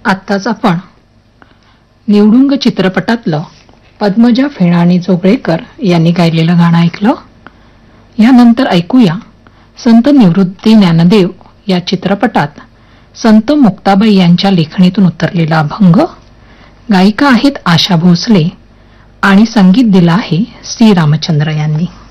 आत्ताच आपण निवडुंग चित्रपटातलं पद्मजा फेणाणी जोगळेकर यांनी गायलेलं गाणं ऐकलं. यानंतर ऐकूया संत निवृत्ती ज्ञानदेव या चित्रपटात संत मुक्ताबाई यांच्या लेखणीतून उतरलेला अभंग. गायिका आहेत आशा भोसले आणि संगीत दिलं आहे सी रामचंद्र यांनी.